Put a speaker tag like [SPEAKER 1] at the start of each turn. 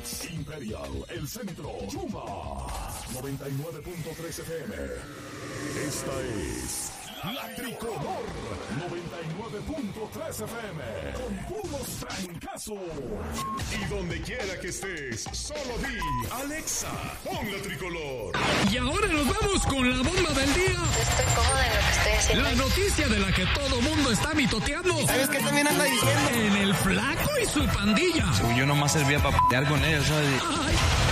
[SPEAKER 1] Phoenix, Imperial, El Centro, Chuma, 99.3 FM. Esta es La Tricolor, 99.3 FM, con puros trancazos. Y donde quiera que estés, solo di, Alexa, pon La Tricolor.
[SPEAKER 2] Y ahora nos vamos con la bomba del día.
[SPEAKER 3] Estoy cómoda en lo que estoy haciendo.
[SPEAKER 2] La noticia de la que todo mundo está mitoteando.
[SPEAKER 4] ¿Sabes qué también anda diciendo?
[SPEAKER 2] En el Flaco y su pandilla.
[SPEAKER 5] Yo nomás servía para pelear con ellos, ¿sabes?
[SPEAKER 2] Ay,